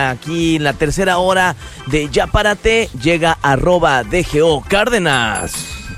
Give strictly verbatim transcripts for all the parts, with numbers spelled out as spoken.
Aquí en la tercera hora de Ya Párate llega arroba D G O Cárdenas.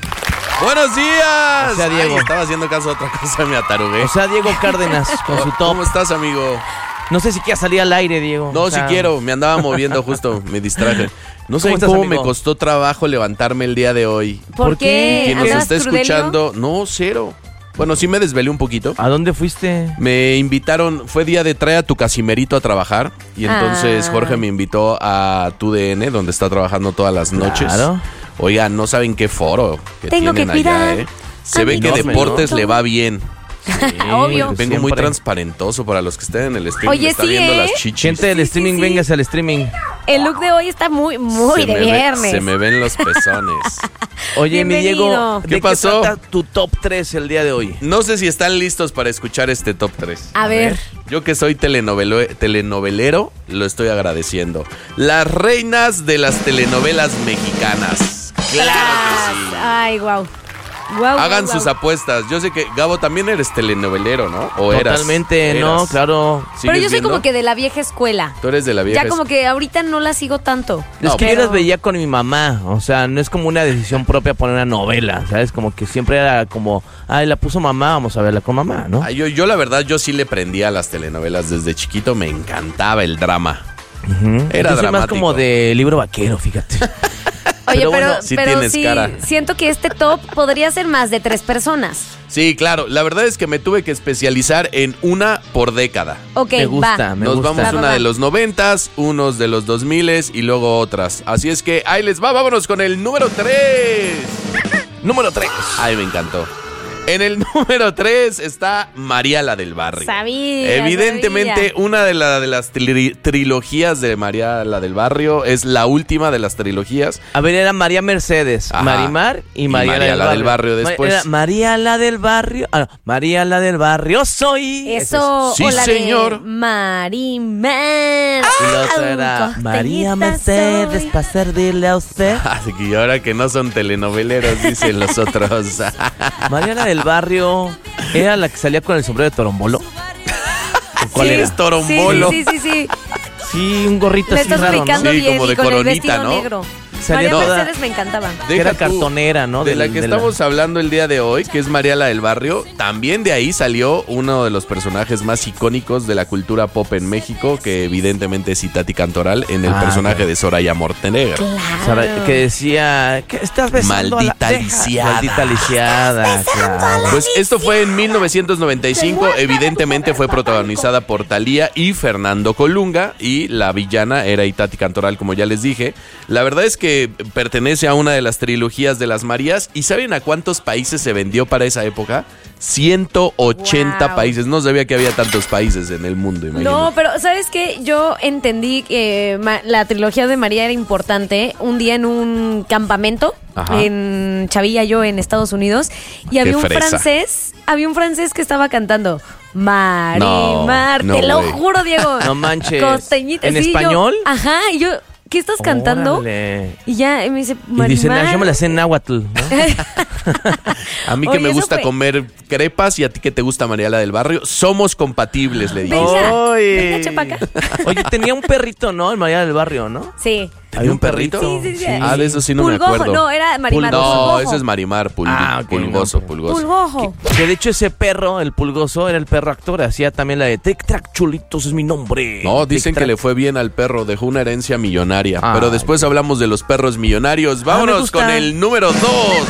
¡Buenos días! O sea, Diego. Ay, estaba haciendo caso a otra cosa, me atarugué. O sea, Diego Cárdenas con su top. ¿Cómo estás, amigo? No sé si quieres salir al aire, Diego. No, o sea... si quiero, me andaba moviendo justo, me distraje. No sé ¿Cómo cómo, estás, me amigo? costó trabajo levantarme el día de hoy. ¿Por, ¿Por qué? qué? Quien nos ¿Andabas está crudelio? escuchando, no, cero. Bueno, sí me desvelé un poquito. ¿A dónde fuiste? Me invitaron, fue día de trae a tu Casimerito a trabajar. Y entonces Ah. Jorge me invitó a tu D N, donde está trabajando todas las noches. Claro. Oigan, no saben qué foro que Tengo tienen que cuidar allá, ¿eh? Se a ve mi que enorme, deportes ¿no? le va bien. Sí, Obvio. pues Vengo muy siempre. transparentoso para los que estén en el stream. Oye, me está sí, viendo ¿eh? las chichis. Gente del Sí, sí, streaming, sí. véngase al streaming. El look de hoy está muy, muy Se de me ve- viernes. se me ven los pezones. Oye, mi Bienvenido. Diego, ¿de ¿Qué pasó? trata tu top tres el día de hoy? No sé si están listos para escuchar este top tres. A, ver. Yo que soy telenovelo- telenovelero, lo estoy agradeciendo. Las reinas de las telenovelas mexicanas. Claro que sí. Ay, wow. Wow, Hagan wow, sus wow. apuestas. Yo sé que, Gabo, también eres telenovelero, ¿no? ¿O eras? Totalmente, no, Eras. claro. Pero ¿Sigues yo soy viendo? como que de la vieja escuela. Tú eres de la vieja. Ya como que ahorita no la sigo tanto. Es No, que yo pero- las veía con mi mamá, o sea, no es como una decisión propia poner una novela, ¿sabes? Como que siempre era como, ay, la puso mamá, vamos a verla con mamá, ¿no? Ah, yo, yo la verdad, yo sí le prendía a las telenovelas desde chiquito. Me encantaba el drama. Ujú. Era Yo soy más dramático. como de libro vaquero, fíjate. Oye, Pero pero, bueno, sí pero tienes sí, cara. siento que este top podría ser más de tres personas. Sí, claro. La verdad es que me tuve que especializar en una por década. Ok, Me gusta, va. me Nos gusta. vamos Va, va, una va. de los noventas, unos de los dos miles y luego otras. Así es que ahí les va, vámonos con el número tres. Número tres. Ay, me encantó. En el número tres está María la del Barrio. Sabía, Evidentemente, sabía. una de, la- de las tri- trilogías de María la del Barrio es la última de las trilogías. A ver, era María Mercedes, Ajá. Marimar y Y María, María la del Barrio Ma- después. Era María la del Barrio. Ah, no, María la del Barrio soy. Eso, Sí, o la señor. de Marimar. Y la otra Ah, era costeñita María Mercedes, soy. para servirle a usted. Así que ahora que no son telenoveleros, dicen los otros. María la del Barrio era la que salía con el sombrero de torombolo. ¿O ¿Cuál Sí, era? es torombolo? Sí, sí, sí, sí. Sí, un gorrito Le así estás raro, ubicando Sí, bien como de y con el coronita, vestido ¿no? negro. Salía María toda- Mercedes me encantaba. Que era Deja tú, cartonera, ¿no? De Del- la que de la- estamos hablando el día de hoy, que es María la del Barrio, también de ahí salió uno de los personajes más icónicos de la cultura pop en México, que evidentemente es Itati Cantoral, en el Ah, personaje claro. de Soraya Mortenegro. Claro. Sara- que decía, ¿qué estás besando? a la- Maldita Deja- lisiada. Maldita lisiada, claro. Pues esto fue en mil novecientos noventa y cinco, evidentemente fue protagonizada por Thalía y Fernando Colunga, y la villana era Itati Cantoral, como ya les dije. La verdad es que pertenece a una de las trilogías de las Marías, ¿y saben a cuántos países se vendió para esa época? ciento ochenta Wow. países, no sabía que había tantos países en el mundo, imagínate. No, pero ¿sabes qué? Yo entendí que ma- la trilogía de María era importante un día en un campamento Ajá. en Chavilla, yo en Estados Unidos, y había un fresa. francés, había un francés que estaba cantando Marimar, No, te no, lo güey. juro, Diego. No manches. Costeñita, ¿En sí, yo- español? ajá, y yo, ¿qué estás cantando? Órale. Y ya y me dice, Y dice, Marimar. "No, yo me la sé en náhuatl, ¿no? A mí que Oye, me eso gusta fue- comer crepas y a ti que te gusta María la del Barrio, somos compatibles, le dije. Venga, Oye. venga, chapaca. Oye, tenía un perrito, ¿no? El María del Barrio, ¿no? Sí. ¿Había un perrito? Sí, sí, sí. Ah, de eso sí no Pulgojo, me acuerdo. no, era Marimar. No, Pulgojo. ese es Marimar, pul- Ah, ok, pulgoso, no. pulgoso. Pulgojo. Que de hecho ese perro, el pulgoso, era el perro actor. Hacía también la de Tic Track Chulitos, es mi nombre. No, dicen Tic que Trac. le fue bien al perro, dejó una herencia millonaria. Ah, pero después hablamos de los perros millonarios. Vámonos gusta. con el número dos.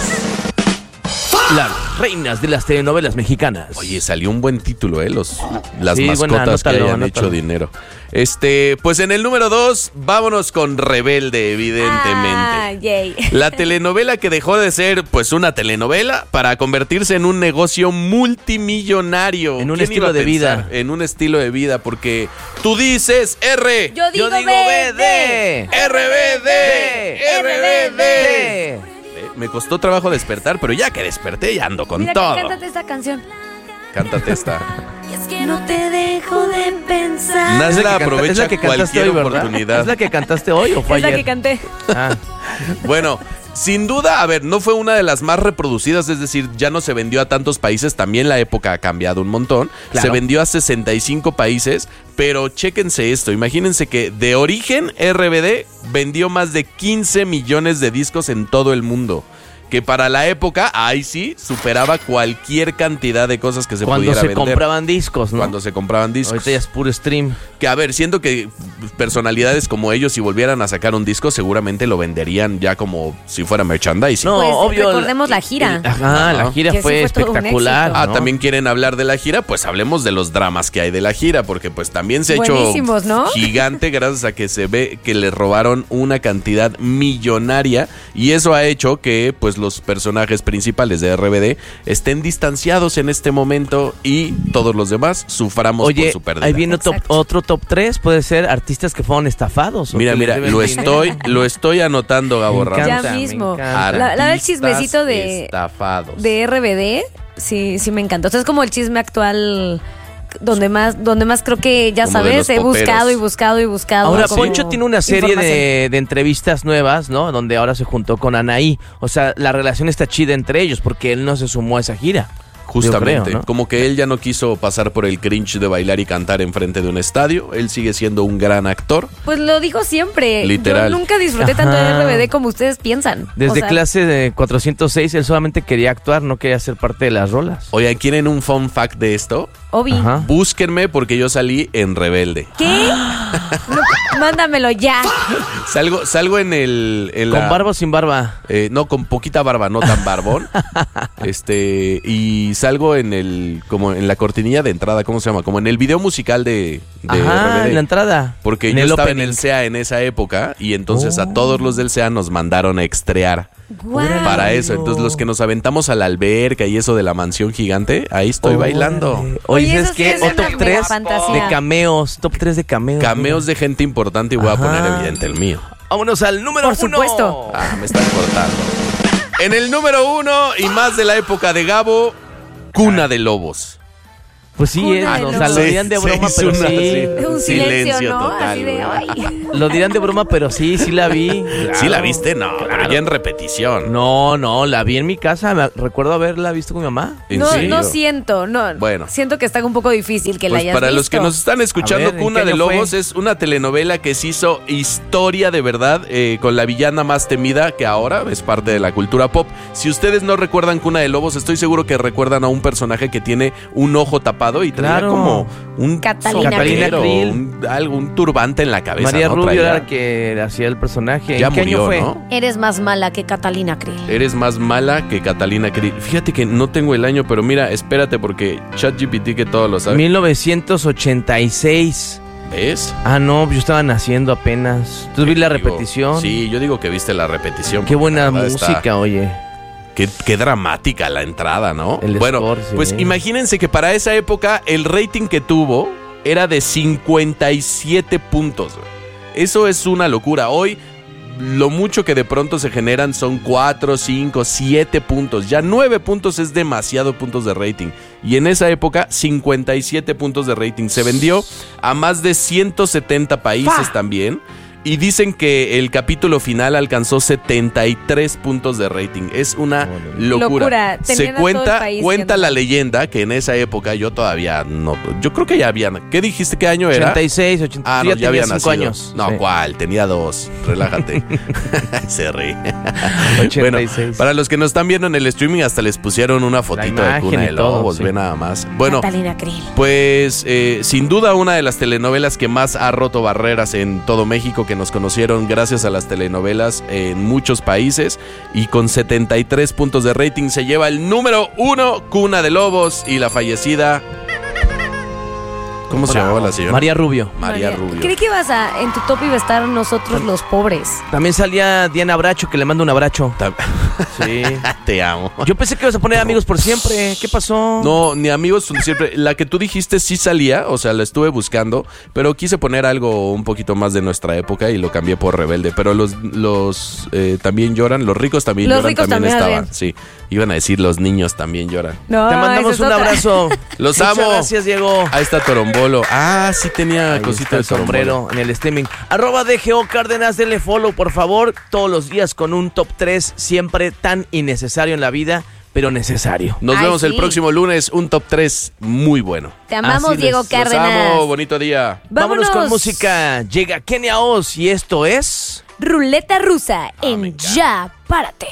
Las reinas de las telenovelas mexicanas. Oye, salió un buen título, ¿eh? Los, las Sí, bueno, mascotas que anótalo, hayan anótalo. hecho dinero. Este, pues en el número dos, vámonos con Rebelde, evidentemente. Ah, yay. La telenovela que dejó de ser, pues, una telenovela para convertirse en un negocio multimillonario. En un ¿Quién estilo iba a de pensar? vida. En un estilo de vida, porque tú dices R. Yo digo, Yo digo B B D. D. R B D. R B D. Eh, Eh, Me costó trabajo despertar, pero ya que desperté, ya ando con Mira, todo. cántate esta canción. Cántate esta. Y es que no te dejo de pensar. Nazla Es la que canta- aprovecha es la que cantaste cualquier hoy, ¿verdad? oportunidad. ¿Es la que cantaste hoy o fue Es la ayer? que canté. Ah, Bueno, sin duda, a ver, no fue una de las más reproducidas, es decir, ya no se vendió a tantos países, también la época ha cambiado un montón. Claro. Se vendió a sesenta y cinco países, Pero chéquense esto, imagínense que de origen R B D vendió más de quince millones de discos en todo el mundo. Que para la época, ahí sí, superaba cualquier cantidad de cosas que se Cuando pudiera se vender. compraban discos, ¿no? Cuando se compraban discos. Ahorita ya es puro stream. Que a ver, siento que personalidades como ellos, si volvieran a sacar un disco, seguramente lo venderían ya como si fuera merchandising. No, Pues, obvio. recordemos la gira. el- ajá, Ajá. la gira Que sí fue fue todo un espectacular. éxito. Ah, ¿no? también quieren hablar de la gira, pues hablemos de los dramas que hay de la gira, porque pues también se ha hecho Buenísimos, ¿no? gigante gracias a que se ve que le robaron una cantidad millonaria y eso ha hecho que pues los personajes principales de R B D estén distanciados en este momento y todos los demás suframos por Oye, su pérdida. ahí viene top- Exacto. otro top tres, puede ser artistas que fueron estafados. o Mira, que mira, les deben lo dinero. estoy, lo estoy anotando, Gabo Me Ramos. encanta, Ya me mismo. encanta. La- la verdad, el Artistas chismecito de- estafados. De R B D, sí, sí me encanta. O sea, es como el chisme actual donde más, donde más creo que ya Como de sabes, los he poperos. buscado y buscado y buscado. Ahora, como Poncho tiene una serie información. de, de entrevistas nuevas, ¿no? Donde ahora se juntó con Anaí. O sea, la relación está chida entre ellos porque él no se sumó a esa gira. Justamente, Yo creo, ¿no? como que él ya no quiso pasar por el cringe de bailar y cantar enfrente de un estadio, él sigue siendo un gran actor. Pues lo digo siempre. Literal. Yo nunca disfruté tanto de Ajá. R B D como ustedes piensan. Desde O sea, clase de cuatrocientos seis, él solamente quería actuar, no quería ser parte de las rolas. Oigan, ¿quieren un fun fact de esto? Obi. Ajá. Búsquenme porque yo salí en Rebelde. ¿Qué? No, mándamelo ya. Salgo, salgo en el... en ¿Con la- barba o sin barba? eh, no, con poquita barba, no tan barbón. este Y salgo en el... como en la cortinilla de entrada, ¿cómo se llama? Como en el video musical de, de Ajá, R B D. en la entrada. Porque En yo el estaba opening. en el C E A en esa época y entonces a Oh. todos los del C E A nos mandaron a estrear Guau. para eso. Entonces los que nos aventamos a la alberca y eso de la mansión gigante, ahí estoy Órale. bailando. Oye, Oye, ¿sabes eso sí qué? es O una top mega tres fantasía. de cameos. Top tres de cameos. Cameos de gente importante y voy a Ajá. poner evidente el mío. Vámonos al número Por uno. supuesto. Ah, me están cortando. En el número uno y más de la época de Gabo, Cuna de Lobos. Pues sí, Cuna es, de o sea, lobos. lo dirán de Se- broma, se pero hizo una- sí. Es un silencio, ¿no? total, Así de, güey. ay. Lo dirán de broma, pero sí, sí la vi. ¿Sí la Claro. viste? No, pero ya en repetición. No, no, la vi en mi casa. Me recuerdo haberla visto con mi mamá. ¿En No, serio? no siento, no. Bueno. Siento que está un poco difícil que la Pues hayas para visto. los que nos están escuchando, A ver, ¿en Cuna qué de año fue? Lobos es una telenovela que se hizo historia de verdad eh, con la villana más temida que ahora es parte de la cultura pop. Si ustedes no recuerdan Cuna de Lobos, estoy seguro que recuerdan a un personaje que tiene un ojo tapado y traía Claro. como un Catalina Catalina sombrero, Krill. un, algo, un turbante en la cabeza. María ¿no? Rubio Traía. era la que hacía el personaje. Ya ¿En qué murió, año fue? ¿no? Eres más mala que Catalina Krill. Eres más mala que Catalina Krill. Fíjate que no tengo el año, pero mira, espérate porque ChatGPT que todo lo sabe. mil novecientos ochenta y seis. ¿Ves? Ah, no, yo estaba naciendo apenas. ¿Tú vi la Digo, repetición? Sí, yo digo que viste la repetición. Qué porque buena la verdad está- música, oye. Qué, qué dramática la entrada, ¿no? El bueno, score, sí. pues imagínense que para esa época el rating que tuvo era de cincuenta y siete puntos. Güey. Eso es una locura. Hoy lo mucho que de pronto se generan son cuatro, cinco, siete puntos. Ya nueve puntos es demasiado puntos de rating. Y en esa época, cincuenta y siete puntos de rating. Se vendió a más de ciento setenta países también. Y dicen que el capítulo final alcanzó setenta y tres puntos de rating. Es una locura. Locura. Se Tenían a todo cuenta, el país cuenta viendo. la leyenda que en esa época yo todavía no. Yo creo que ya habían. ¿Qué dijiste? ¿Qué año era? ochenta y seis, ochenta y seis. Ah, sí, no, ya ya había tenía cinco nacido. años. No, Sí. ¿cuál? Tenía dos. Relájate. Se ríe. ochenta y seis. Bueno, para los que nos están viendo en el streaming, hasta les pusieron una fotito de imagen Cuna y de todo, Lobos. sí. Ve nada más. Bueno, Catalina Krill. pues eh, sin duda una de las telenovelas que más ha roto barreras en todo México, que nos conocieron gracias a las telenovelas en muchos países, y con setenta y tres puntos de rating se lleva el número uno, Cuna de Lobos, y la fallecida... ¿Cómo se llamaba la señora? María Rubio. María Rubio. Creí que ibas a, en tu top iba a estar nosotros los pobres. También salía Diana Bracho, que le mando un abrazo. Ta- Sí. Te amo. Yo pensé que ibas a poner Amigos por Siempre. ¿Qué pasó? No, ni Amigos por Siempre. La que tú dijiste sí salía, o sea, la estuve buscando, pero quise poner algo un poquito más de nuestra época y lo cambié por Rebelde. Pero los, los eh, también lloran, los ricos también Los lloran, ricos también, también, estaban. Sí, iban a decir los niños también lloran. No, Te mandamos esa es un otra. abrazo. Los Muchas amo. gracias, Diego. Ahí está Torombolo. Ah, sí tenía Ahí cosita está de el sombrero en el streaming. Arroba D G O Cárdenas, denle follow, por favor. Todos los días con un top tres siempre tan innecesario en la vida pero necesario. Nos Ay, vemos sí. el próximo lunes, un top tres muy bueno. Te amamos, Así Diego les- Los Cárdenas. amo, bonito día. Vámonos. Vámonos con música. Llega Kenia Oz y esto es... Ruleta rusa me en encanta. Ya Párate.